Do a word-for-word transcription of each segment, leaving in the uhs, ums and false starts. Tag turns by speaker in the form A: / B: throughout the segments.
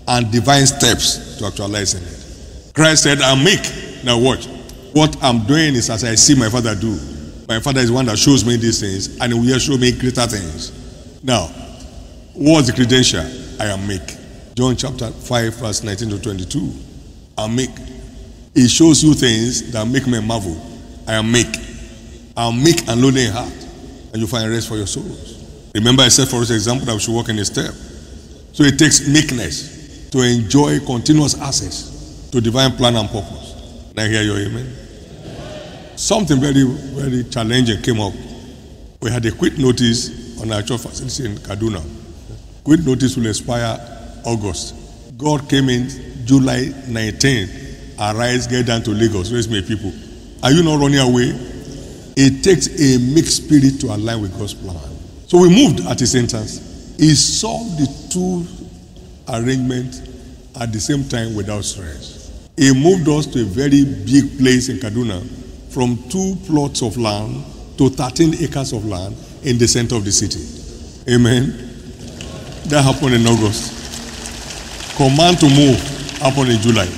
A: and divine steps to actualizing it. Christ said, I'm meek. Now watch. What I'm doing is as I see my Father do. My Father is the one that shows me these things, and he will show me greater things. Now, what's the credential? I am meek. John chapter five, verse nineteen to twenty-two. I'm meek. It shows you things that make me marvel. I am meek. I'm meek and lowly in heart, and you find rest for your souls. Remember, I said for us example that we should walk in a step. So it takes meekness to enjoy continuous access to divine plan and purpose. Can I hear your amen? Something very, very challenging came up. We had a quick notice on our church facility in Kaduna. Quick notice will expire August. God came in July nineteenth. Arise, get down to Lagos, raise me people. Are you not running away? It takes a mixed spirit to align with God's plan. So we moved at his entrance. He solved the two arrangements at the same time without stress. He moved us to a very big place in Kaduna, from two plots of land to thirteen acres of land in the center of the city. Amen. That happened in August. Command to move happened in July.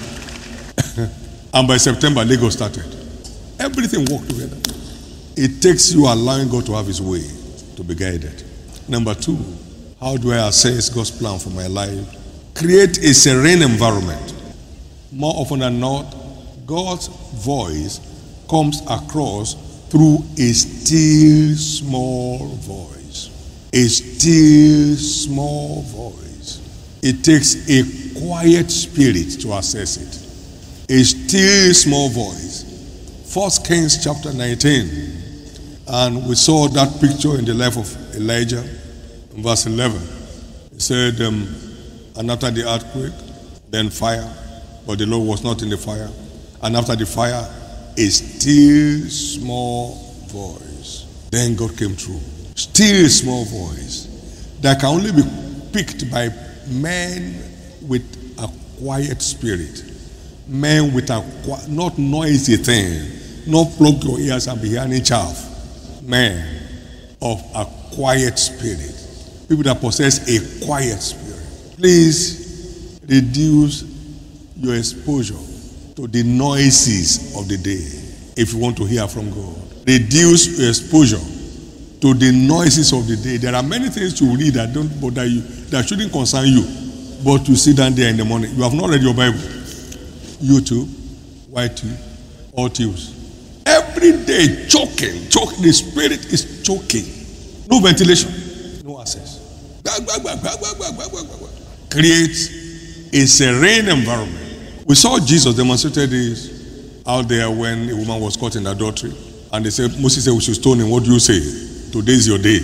A: And by September, Lagos started. Everything worked together. It takes you allowing God to have his way to be guided. Number two, how do I assess God's plan for my life? Create a serene environment. More often than not, God's voice comes across through a still small voice. A still small voice. It takes a quiet spirit to assess it. A still small voice. First Kings chapter nineteen. And we saw that picture in the life of Elijah in verse eleven. It said, um, and after the earthquake, then fire. But the Lord was not in the fire. And after the fire, a still small voice. Then God came through. Still small voice that can only be picked by men with a quiet spirit. Men with a not noisy thing. Not plug your ears and be hearing chaff. Men of a quiet spirit. People that possess a quiet spirit. Please reduce your exposure to the noises of the day if you want to hear from God. Reduce your exposure to the noises of the day. There are many things you read that don't bother you, that shouldn't concern you, but you sit down there in the morning. You have not read your Bible. YouTube, Y T, all tunes. Every day choking, choking. The spirit is choking. No ventilation, no access. Create a serene environment. We saw Jesus demonstrated this out there when a woman was caught in adultery. And they said, Moses said we should stone him. What do you say? Today is your day.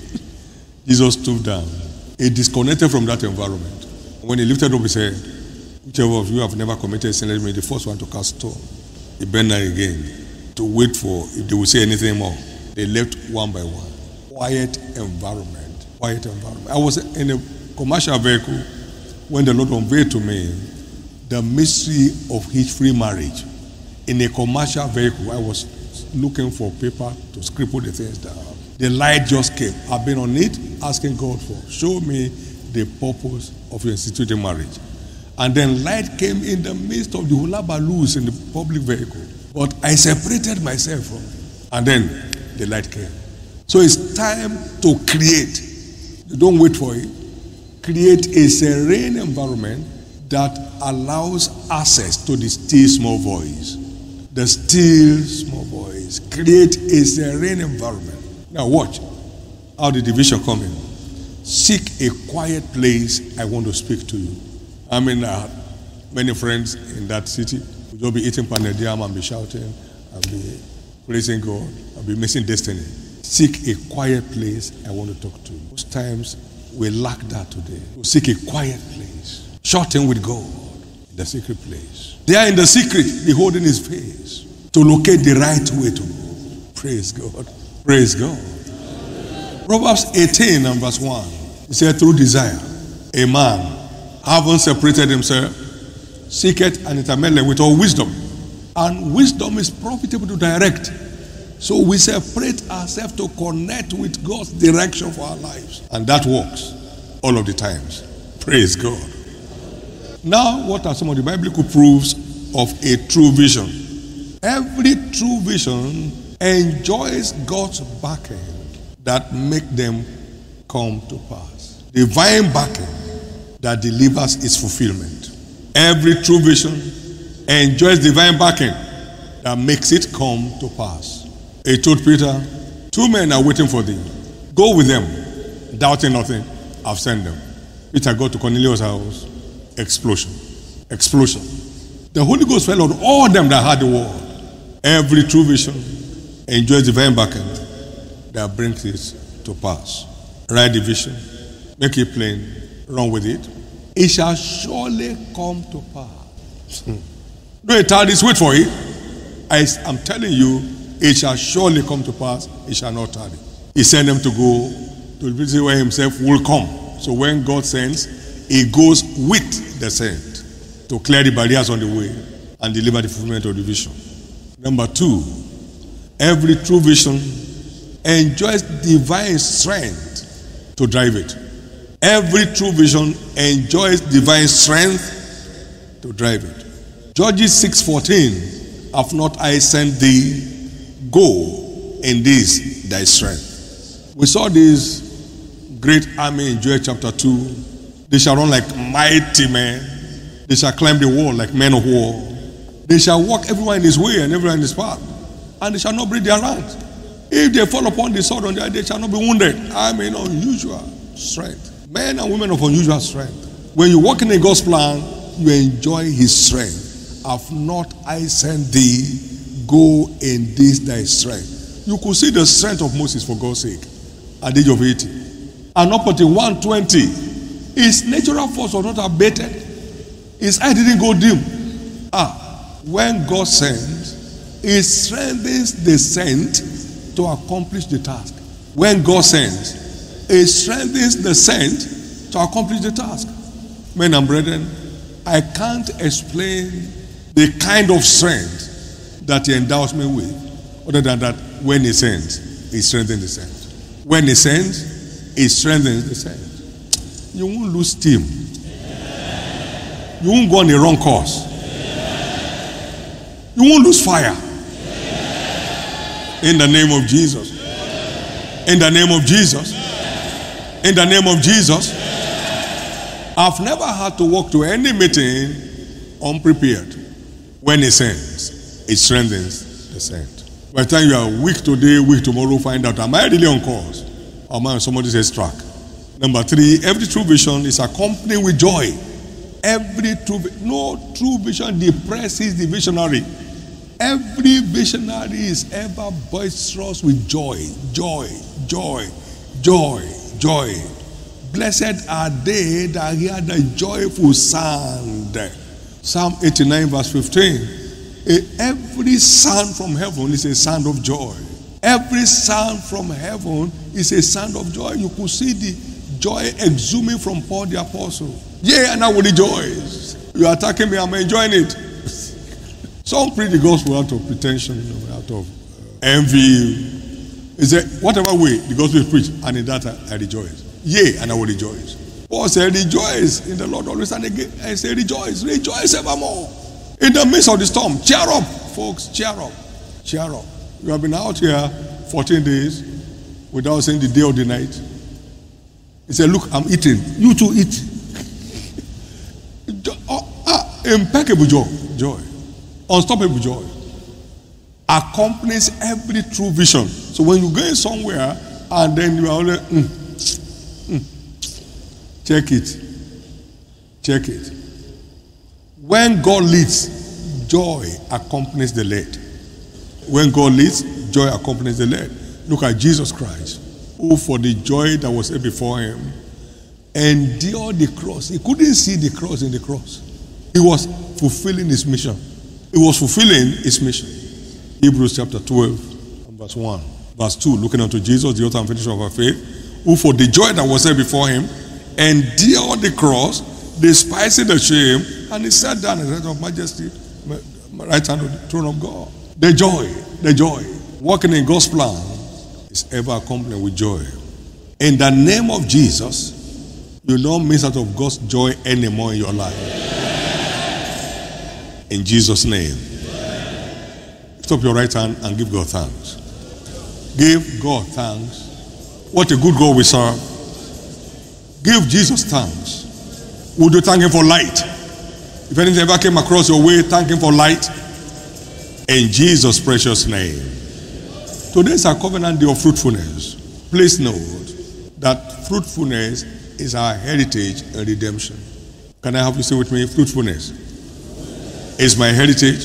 A: Jesus stood down. He disconnected from that environment. When he lifted up his head, whichever of you have never committed sin, let me be the first one to cast stone. He bent down again to wait for if they will say anything more. They left one by one. Quiet environment. Quiet environment. I was in a commercial vehicle when the Lord unveiled to me the mystery of his free marriage. In a commercial vehicle, I was looking for paper to scribble the things down. The light just came. I've been on it asking God for, show me the purpose of your instituting marriage. And then light came in the midst of the hula baloos in the public vehicle. But I separated myself from it. And then the light came. So it's time to create. You don't wait for it. Create a serene environment that allows access to the still small voice. The still small voice. Create a serene environment. Now watch how the division come in. Seek a quiet place. I want to speak to you. I mean, uh, many friends in that city will just be eating pounded yam and be shouting and be praising God and be missing destiny. Seek a quiet place. I want to talk to you. Most times we lack that today. We seek a quiet place. Shut in with God in the secret place. There in the secret, beholding his face to locate the right way to go. Praise God. Praise God. Proverbs eighteen and verse one. It said, through desire, a man, having separated himself, seeketh and intermeddleth with all wisdom. And wisdom is profitable to direct. So we separate ourselves to connect with God's direction for our lives. And that works all of the times. Praise God. Now, what are some of the biblical proofs of a true vision? Every true vision enjoys God's backing that make them come to pass. Divine backing that delivers its fulfillment. Every true vision enjoys divine backing that makes it come to pass. He told Peter, two men are waiting for thee. Go with them, doubting nothing. I've sent them. Peter got to Cornelius' house. Explosion. Explosion. The Holy Ghost fell on all them that had the word. Every true vision enjoys divine backing that brings it to pass. Write the vision, make it plain, run with it. It shall surely come to pass. Don't tarry, wait for it. I am telling you, it shall surely come to pass. It shall not tarry. He sent them to go to the place where himself will come. So when God sends, he goes with the sent to clear the barriers on the way and deliver the fulfillment of the vision. Number two, every true vision enjoys divine strength to drive it. Every true vision enjoys divine strength to drive it. Judges six fourteen, have not I sent thee, go in this thy strength. We saw this great army in Joel chapter two. They shall run like mighty men. They shall climb the wall like men of war. They shall walk everyone in his way and everyone in his path. And they shall not break their ranks. If they fall upon the sword on their day, they shall not be wounded. I mean, unusual strength. Men and women of unusual strength. When you walk in a God's plan, you enjoy his strength. Have not I sent thee, go in this thy strength. You could see the strength of Moses for God's sake at the age of eighty. And up until one twenty, his natural force was not abated. His eye didn't go dim. Ah, when God sends, he strengthens the sent to accomplish the task. When God sends, he strengthens the sent to accomplish the task. Men and brethren, I can't explain the kind of strength that he endows me with, other than that when he sends, he strengthens the sent. When he sends, he strengthens the sent. You won't lose steam. You won't go on the wrong course. You won't lose fire. In the name of Jesus. In the name of Jesus. In the name of Jesus. I've never had to walk to any meeting unprepared. When he sends, it strengthens the sent. By the time you are weak today, weak tomorrow, find out, am I really on course? Or am I on somebody else's track? Number three, every true vision is accompanied with joy. Every true, no true vision depresses the visionary. Every visionary is ever boisterous with joy, joy, joy, joy, joy. Blessed are they that hear the joyful sound. Psalm eighty-nine verse fifteen. Every sound from heaven is a sound of joy. Every sound from heaven is a sound of joy. You could see the joy exhuming from Paul the Apostle. Yeah, and I will rejoice. You are attacking me, I'm enjoying it. Some preach the gospel out of pretension, you know, out of uh, envy. He said, whatever way the gospel is preached, and in that I, I rejoice. Yea, and I will rejoice. Paul said, rejoice in the Lord always and again. I say, rejoice, rejoice evermore. In the midst of the storm, cheer up, folks, cheer up, cheer up. You have been out here fourteen days without saying the day or the night. He said, look, I'm eating. You too eat. oh, ah, impeccable joy, joy, unstoppable joy accompanies every true vision. So when you go somewhere and then you are only, mm, mm, check it, check it. When God leads, joy accompanies the led. When God leads, joy accompanies the led. Look at Jesus Christ, who for the joy that was set before him endured the cross. He couldn't see the cross in the cross. He was fulfilling his mission. He was fulfilling his mission. Hebrews chapter twelve, verse one. Verse two, looking unto Jesus, the author and finisher of our faith, who for the joy that was set before him endured the cross, despising the shame, and he sat down at the right of majesty, right hand of the throne of God. The joy, the joy. Walking in God's plan is ever accompanied with joy. In the name of Jesus, you don't miss out of God's joy anymore in your life. In Jesus' name. Lift up your right hand and give God thanks. Give God thanks. What a good God we serve. Give Jesus thanks. Would you thank him for light? If anything ever came across your way, thank him for light. In Jesus' precious name. Today is our covenant day of fruitfulness. Please note that fruitfulness is our heritage and redemption. Can I have you say with me? Fruitfulness is my heritage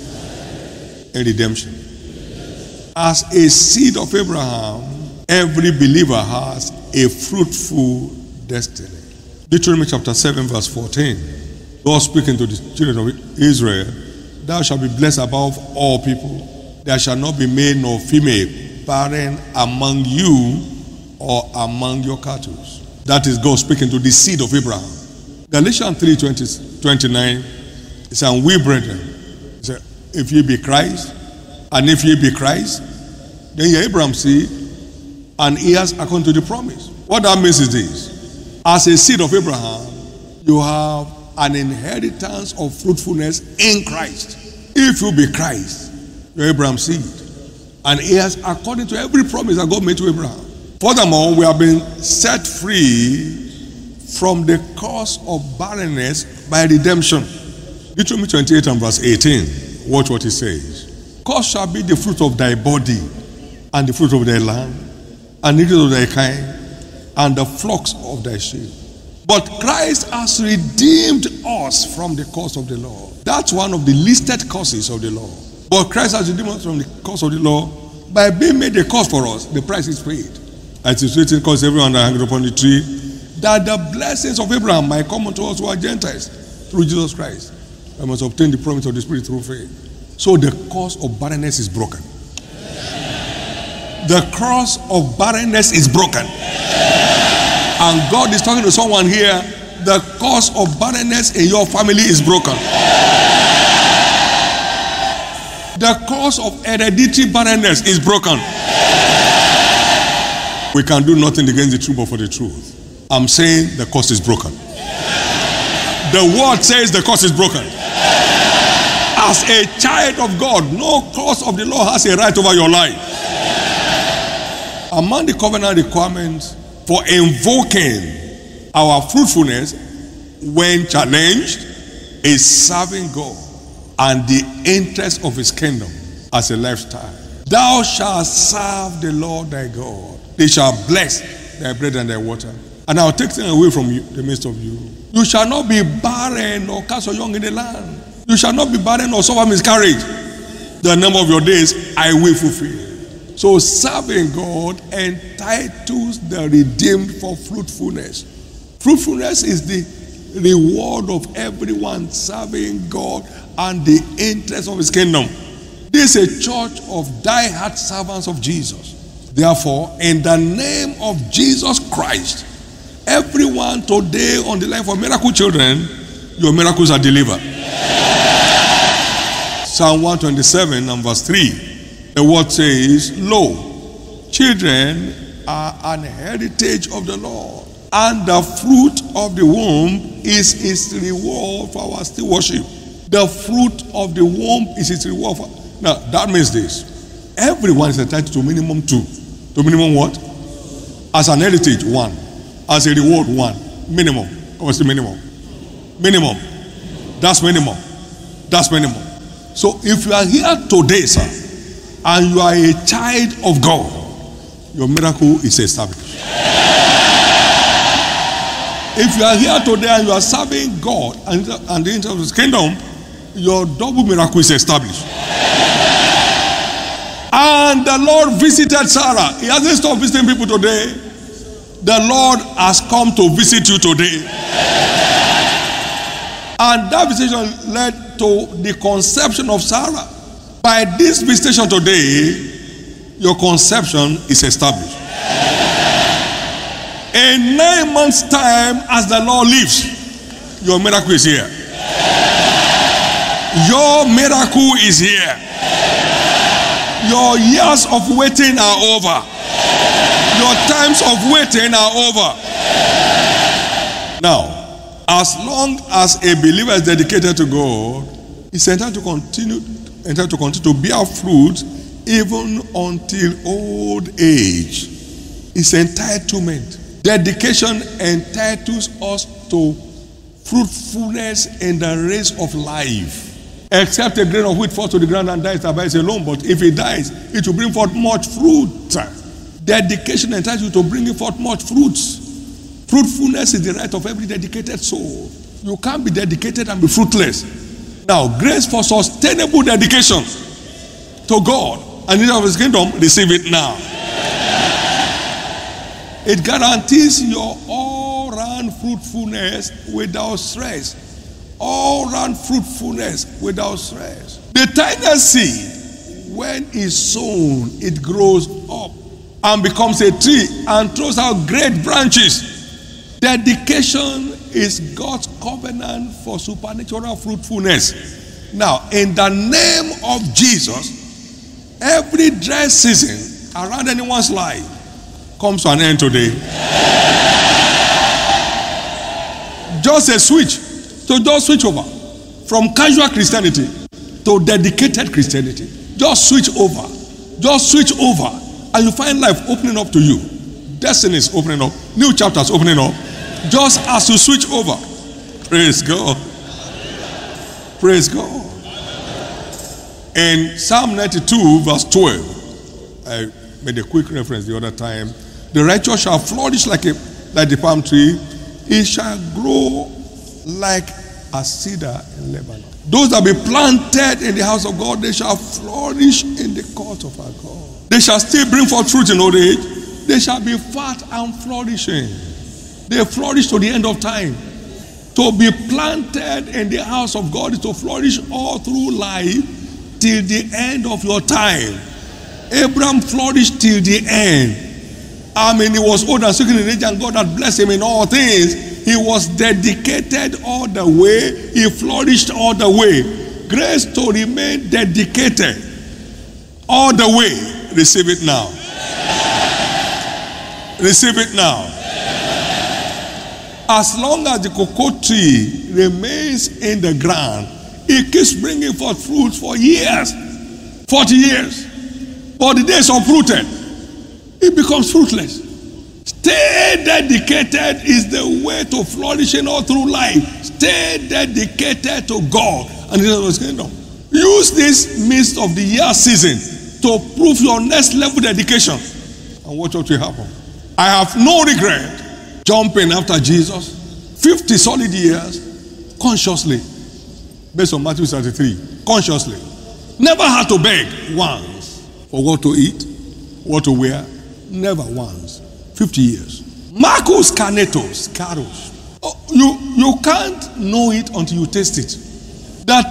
A: and redemption. As a seed of Abraham, every believer has a fruitful destiny. Deuteronomy chapter seven verse fourteen. God speaking to the children of Israel, thou shalt be blessed above all people. There shall not be male nor female barren among you or among your cattle. That is God speaking to the seed of Abraham. Galatians three twenty-nine, it says, and we brethren, it says, if ye be Christ, and if ye be Christ, then ye Abraham's seed, and heirs according to the promise. What that means is this: as a seed of Abraham, you have an inheritance of fruitfulness in Christ. If you be Christ, you're Abraham's seed, and heirs according to every promise that God made to Abraham. Furthermore, we have been set free from the curse of barrenness by redemption. Deuteronomy twenty-eight and verse eighteen. Watch what it says. Cursed shall be the fruit of thy body, and the fruit of thy land, and the increase of thy kind, and the flocks of thy sheep. But Christ has redeemed us from the curse of the law. That's one of the listed curses of the law. But Christ has redeemed us from the curse of the law by being made a curse for us. The price is paid. As it is written, curse everyone that hangeth upon the tree, that the blessings of Abraham might come unto us who are Gentiles through Jesus Christ. I must obtain the promise of the Spirit through faith. So the curse of barrenness is broken. The curse of barrenness is broken. And God is talking to someone here. The curse of barrenness in your family is broken. The curse of hereditary barrenness is broken. We can do nothing against the truth but for the truth. I'm saying the curse is broken. The word says the curse is broken. As a child of God, no curse of the law has a right over your life. Among the covenant requirements for invoking our fruitfulness when challenged is serving God and the interest of his kingdom as a lifestyle. Thou shalt serve the Lord thy God. They shall bless thy bread and thy water, and I will take them away from you, the midst of you. You shall not be barren or cast your young in the land. You shall not be barren or suffer miscarriage. The number of your days I will fulfill. So serving God entitles the redeemed for fruitfulness. Fruitfulness is the reward of everyone serving God and the interest of his kingdom. This is a church of die-hard servants of Jesus. Therefore, in the name of Jesus Christ, everyone today on the line for miracle children, your miracles are delivered. Psalm one twenty-seven and verse three. The word says, lo, children are an heritage of the Lord, and the fruit of the womb is his reward for our stewardship. The fruit of the womb is his reward for... Now, that means this. Everyone is entitled to minimum two. To minimum what? As an heritage, one. As a reward, one. Minimum. What's the minimum? Minimum. That's minimum. That's minimum. So if you are here today, sir, and you are a child of God, your miracle is established. If you are here today and you are serving God and, and the interest of his kingdom, your double miracle is established. And the Lord visited Sarah. He hasn't stopped visiting people today. The Lord has come to visit you today. And that visitation led to the conception of Sarah. By this visitation today, your conception is established. In nine months' time, as the Lord lives, your miracle is here. Your miracle is here. Your years of waiting are over. Your times of waiting are over. Now, as long as a believer is dedicated to God, It's entitled to continue, entitled to continue to bear fruit even until old age. It's entitlement. Dedication entitles us to fruitfulness in the race of life. Except a grain of wheat falls to the ground and dies, abides alone. But if it dies, it will bring forth much fruit. Dedication entitles you to bring forth much fruits. Fruitfulness is the right of every dedicated soul. You can't be dedicated and be fruitless. Now, grace for sustainable dedication to God and in of His kingdom, receive it now. It guarantees your all-round fruitfulness without stress. All-round fruitfulness without stress. The tiny seed, when it's sown, it grows up and becomes a tree and throws out great branches. Dedication is God's covenant for supernatural fruitfulness. Now, in the name of Jesus, every dry season around anyone's life comes to an end today. Just a switch. So just switch over from casual Christianity to dedicated Christianity. Just switch over. Just switch over. And you find life opening up to you. Destiny is opening up. New chapters opening up. Just as you switch over. Praise God. Praise God. In Psalm ninety-two verse twelve, I made a quick reference the other time. The righteous shall flourish like a like the palm tree. It shall grow like a cedar in Lebanon. Those that be planted in the house of God, they shall flourish in the court of our God. They shall still bring forth fruit in old age. They shall be fat and flourishing. They flourish to the end of time. To be planted in the house of God is to flourish all through life till the end of your time. Abraham flourished till the end. I mean, he was old and sick in age, and God had blessed him in all things. He was dedicated all the way. He flourished all the way. Grace to remain dedicated all the way. Receive it now. Receive it now. As long as the cocoa tree remains in the ground, it keeps bringing forth fruit for years. forty years. But the day it's uprooted, it becomes fruitless. Stay dedicated is the way to flourishing all through life. Stay dedicated to God and His kingdom. Use this midst of the year season to prove your next level dedication. And watch what will happen. I have no regret jumping after Jesus fifty solid years consciously. Based on Matthew thirty-three. Consciously. Never had to beg once for what to eat, what to wear. Never once. fifty years. Marcus Canetos, Caros. Oh, you, you can't know it until you taste it. The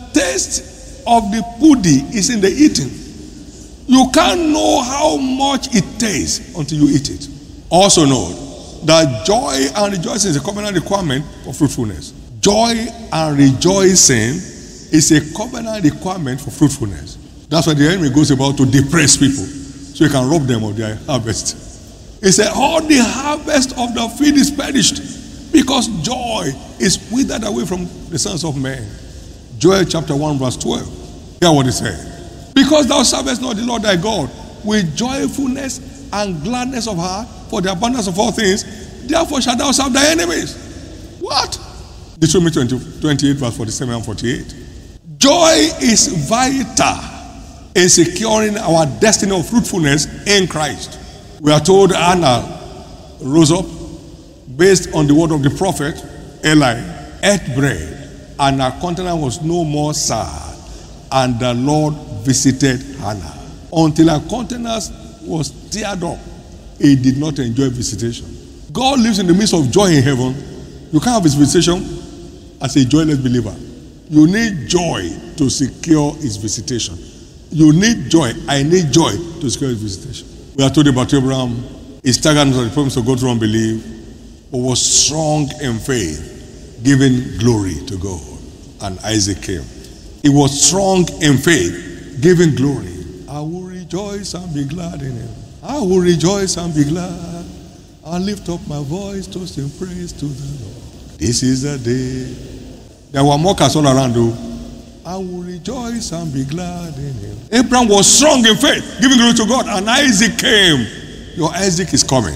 A: taste of the pudding is in the eating. You can't know how much it tastes until you eat it. Also know that joy and rejoicing is a covenant requirement for fruitfulness. Joy and rejoicing is a covenant requirement for fruitfulness. That's why the enemy goes about to depress people so he can rob them of their harvest. He said, all the harvest of the field is perished because joy is withered away from the sons of men. Joel chapter one verse twelve. Hear what he said. Because thou servest not the Lord thy God with joyfulness and gladness of heart for the abundance of all things, therefore shalt thou serve thy enemies. What? Deuteronomy twenty-eight verse forty-seven and forty-eight. Joy is vital in securing our destiny of fruitfulness in Christ. We are told Anna rose up based on the word of the prophet Eli, ate bread, and her countenance was no more sad, and the Lord visited Hannah. Until her countenance was teared up, he did not enjoy visitation. God lives in the midst of joy in heaven. You can't have his visitation as a joyless believer. You need joy to secure his visitation. You need joy. I need joy to secure his visitation. We are told about Abraham. He staggered under the promise of God through unbelief, but was strong in faith, giving glory to God. And Isaac came. He was strong in faith, giving glory. I will rejoice and be glad in him. I will rejoice and be glad. I'll lift up my voice to sing praise to the Lord. This is the day. There were mockers all around, though. I will rejoice and be glad in him. Abraham was strong in faith, giving glory to God, and Isaac came. Your Isaac is coming.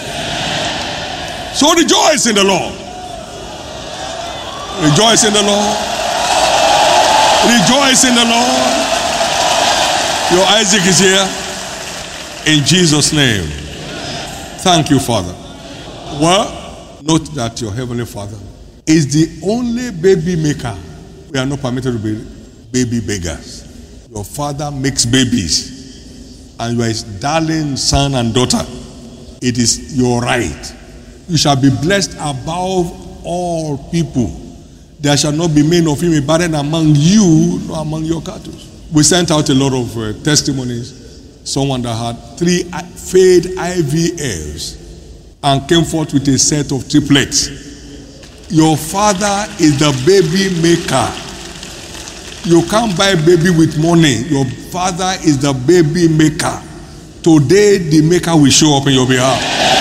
A: So rejoice in the Lord. Rejoice in the Lord. Rejoice in the Lord. Your Isaac is here. In Jesus' name. Thank you, Father. Well, note that your Heavenly Father is the only baby maker. We are not permitted to be baby beggars. Your Father makes babies, and you are his darling son and daughter. It is your right. You shall be blessed above all people. There shall not be made of him a burden among you, nor among your cattle. We sent out a lot of uh, testimonies. Someone that had three failed I V Fs and came forth with a set of triplets. Your Father is the baby maker. You can't buy baby with money. Your Father is the baby maker. Today, the maker will show up in your behalf.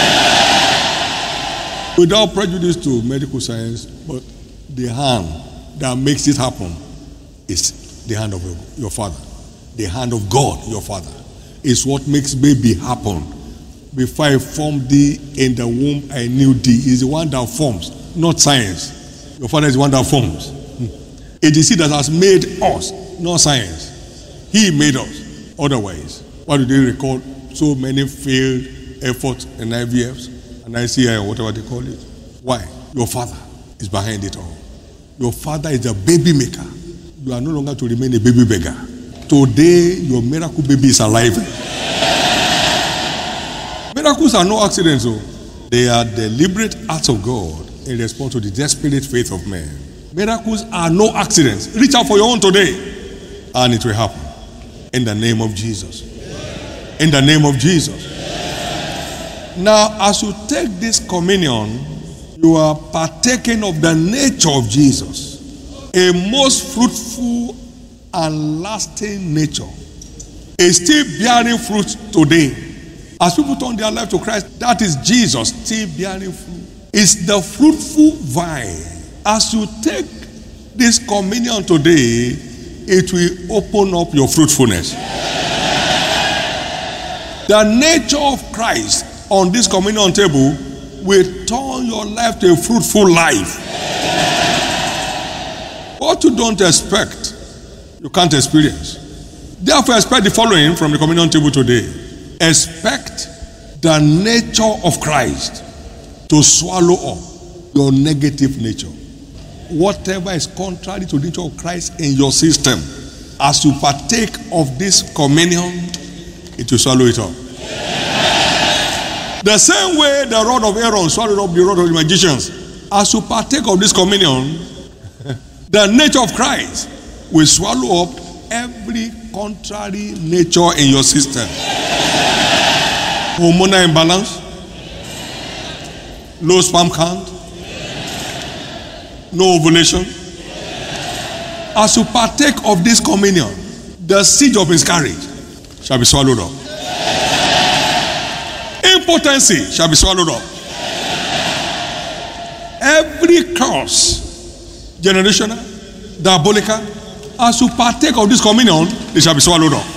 A: Without prejudice to medical science, but the hand that makes it happen is the hand of your Father. The hand of God, your Father, is what makes baby happen. Before I formed thee in the womb, I knew thee. He's the one that forms, not science. Your Father is the one that forms. It is he that has made us, not science. He made us. Otherwise, why do they record so many failed efforts in I V Fs and I C I or whatever they call it? Why? Your Father is behind it all. Your Father is a baby maker. You are no longer to remain a baby beggar. Today, your miracle baby is alive. Miracles are no accidents, though. They are deliberate acts of God in response to the desperate faith of man. Miracles are no accidents. Reach out for your own today, and it will happen. In the name of Jesus. In the name of Jesus. Now, as you take this communion, you are partaking of the nature of Jesus, a most fruitful and lasting nature. It's still bearing fruit today. As people turn their life to Christ, that is Jesus still bearing fruit. It's the fruitful vine. As you take this communion today, it will open up your fruitfulness. The nature of Christ on this communion table will turn your life to a fruitful life. What you don't expect, you can't experience. Therefore, expect the following from the communion table today. Expect the nature of Christ to swallow up your negative nature. Whatever is contrary to the nature of Christ in your system, as you partake of this communion, it will swallow it up. The same way the rod of Aaron swallowed up the rod of the magicians, as you partake of this communion, the nature of Christ will swallow up every contrary nature in your system. Hormonal imbalance, low sperm count, no ovulation. As you partake of this communion, the siege of miscarriage shall be swallowed up. Impotency shall be swallowed up. Every curse, generational, diabolical, as you partake of this communion, they shall be swallowed up.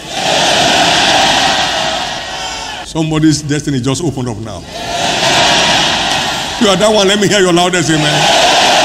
A: Somebody's destiny just opened up now. You are that one, let me hear your loudest amen.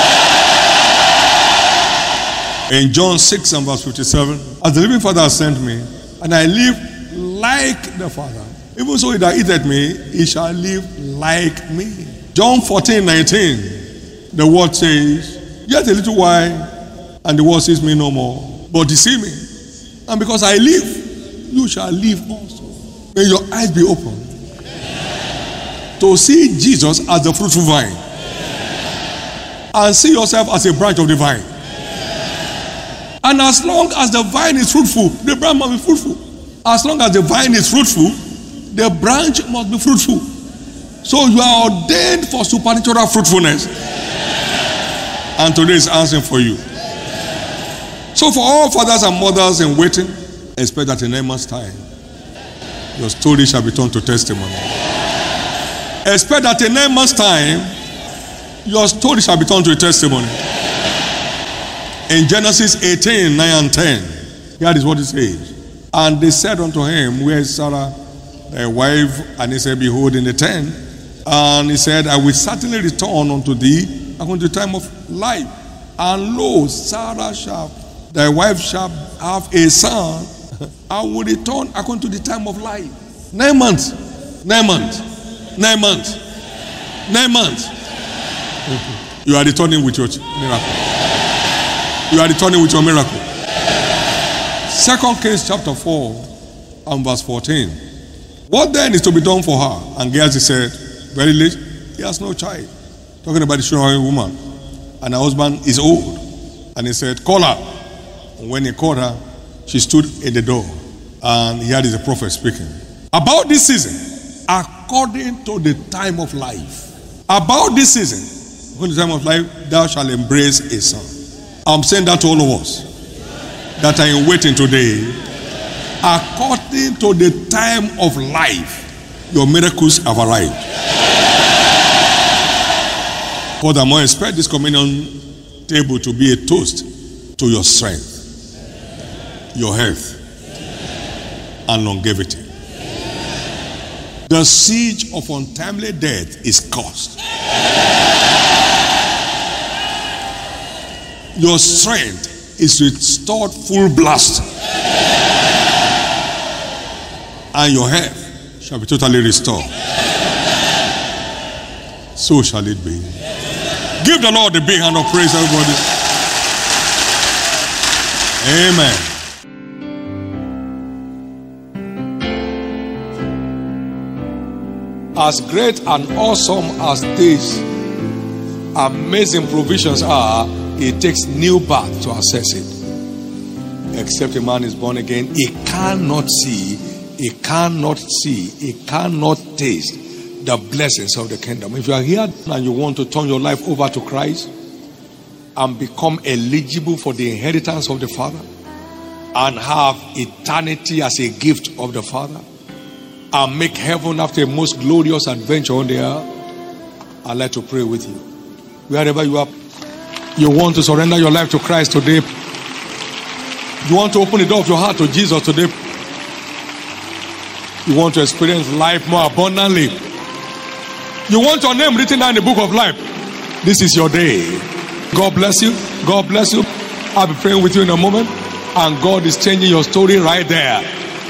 A: In John six and verse fifty-seven, as the living Father has sent me, and I live like the Father, even so he that eateth me, he shall live like me. John fourteen nineteen, the word says, yet a little while, and the world sees me no more, but you see me. And because I live, you shall live also. May your eyes be open to see Jesus as the fruitful vine, and see yourself as a branch of the vine. And as long as the vine is fruitful, the branch must be fruitful. As long as the vine is fruitful, the branch must be fruitful. So you are ordained for supernatural fruitfulness. And today is answering for you. So for all fathers and mothers in waiting, expect that in a month's time, your story shall be turned to testimony. Expect that in a month's time, your story shall be turned to a testimony. In Genesis eighteen, nine and ten, here is what it says. And they said unto him, where is Sarah, thy wife? And he said, behold, in the tent. And he said, I will certainly return unto thee according to the time of life. And lo, Sarah shall, thy wife shall have a son. I will return according to the time of life. Nine months. Nine months. Nine months. Nine months. You are returning with your miracle. You are returning with your miracle. Second Kings chapter four and verse fourteen. What then is to be done for her? And Gehazi said, very late, he has no child. Talking about the Shunammite woman. And her husband is old. And he said, call her. And when he called her, she stood in the door. And here is the prophet speaking. About this season, according to the time of life. About this season, according to the time of life, thou shalt embrace a son. I'm saying that to all of us that are in waiting today. According to the time of life, your miracles have arrived. Furthermore, expect this communion table to be a toast to your strength, your health, and longevity. The siege of untimely death is cursed. Your strength is restored full blast. And your health shall be totally restored. So shall it be. Give the Lord a big hand of praise, everybody. Amen. As great and awesome as these amazing provisions are, it takes new birth to access it. Except a man is born again, he cannot see, he cannot see, he cannot taste the blessings of the kingdom. If you are here and you want to turn your life over to Christ and become eligible for the inheritance of the Father and have eternity as a gift of the Father and make heaven after a most glorious adventure on the earth, I'd like to pray with you. Wherever you are, you want to surrender your life to Christ today. You want to open the door of your heart to Jesus today. You want to experience life more abundantly. You want your name written down in the book of life. This is your day. God bless you. God bless you. I'll be praying with you in a moment. And God is changing your story right there.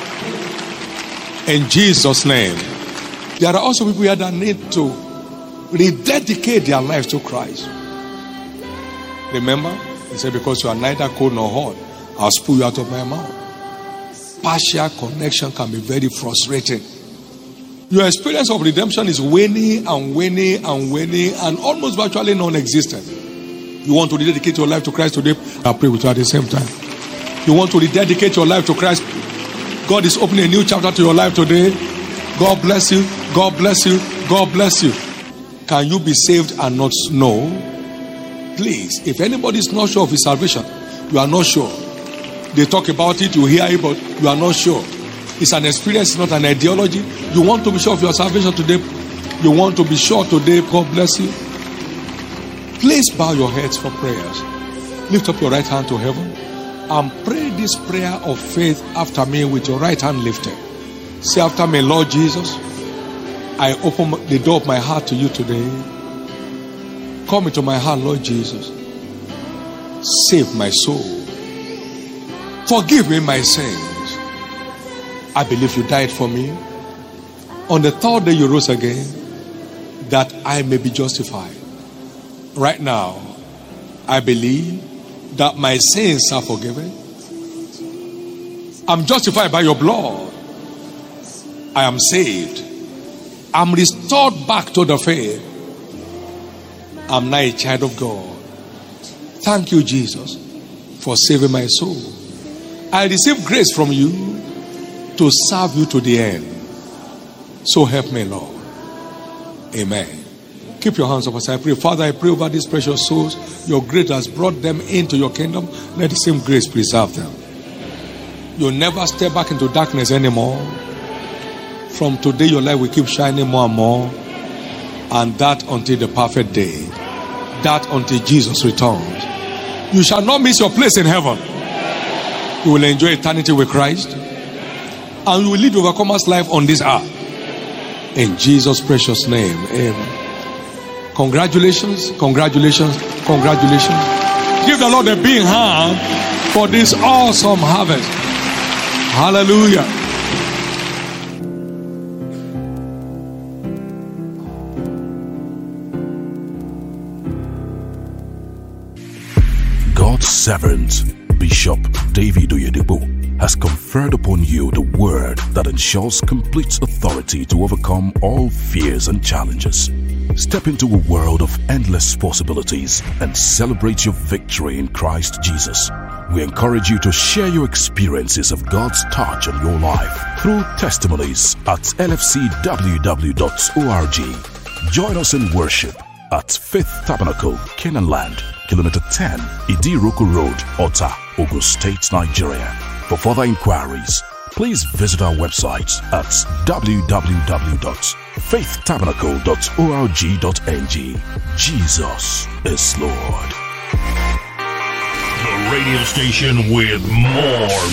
A: In Jesus' name. There are also people here that need to rededicate their lives to Christ. Remember, he said, because you are neither cold nor hot, I'll spew you out of my mouth. Partial connection can be very frustrating. Your experience of redemption is waning and waning and waning and almost virtually non-existent. You want to rededicate your life to Christ today? I'll pray with you at the same time. You want to rededicate your life to Christ? God is opening a new chapter to your life today. God bless you. God bless you. God bless you. Can you be saved and not know? Please, if anybody is not sure of his salvation, you are not sure. They talk about it, you hear it, but you are not sure. It's an experience, not an ideology. You want to be sure of your salvation today. You want to be sure today. God bless you. Please bow your heads for prayers. Lift up your right hand to heaven and pray this prayer of faith after me with your right hand lifted. Say after me, Lord Jesus, I open the door of my heart to you today. Come into my heart, Lord Jesus. Save my soul. Forgive me my sins. I believe you died for me. On the third day you rose again, that I may be justified. Right now, I believe that my sins are forgiven. I'm justified by your blood. I am saved. I'm restored back to the faith. I'm now a child of God. Thank you, Jesus, for saving my soul. I receive grace from you to serve you to the end. So help me, Lord. Amen. Keep your hands up as I pray. Father, I pray over these precious souls. Your grace has brought them into your kingdom. Let the same grace preserve them. You'll never step back into darkness anymore. From today, your light will keep shining more and more. And that until the perfect day. That until Jesus returns. You shall not miss your place in heaven. You will enjoy eternity with Christ. And you will lead overcomer's life on this earth. In Jesus' precious name. Amen. Congratulations, congratulations, congratulations. Give the Lord a big hand for this awesome harvest. Hallelujah.
B: God's servant, Bishop David Oyedepo, has conferred upon you the word that ensures complete authority to overcome all fears and challenges. Step into a world of endless possibilities and celebrate your victory in Christ Jesus. We encourage you to share your experiences of God's touch on your life through testimonies at L F C W W dot org. Join us in worship at Faith Tabernacle, Canaan Land, Kilometer ten, Idiroko Road, Ota, Ogun State, Nigeria. For further inquiries, please visit our website at w w w dot faith tabernacle dot org dot n g. Jesus is Lord.
C: The radio station with more